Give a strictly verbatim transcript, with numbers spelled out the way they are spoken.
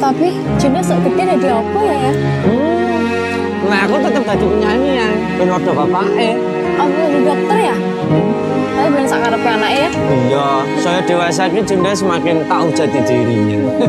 Tapi Junda sok gede dari apa ya ya? Hmm, nah aku tetap jadi penyanyi ya. Ben wadah bapak eh. Aku jadi dokter ya? Tapi bener sakarepe anaknya ya? Iya, saya dewasa ini Junda semakin tahu jati dirinya.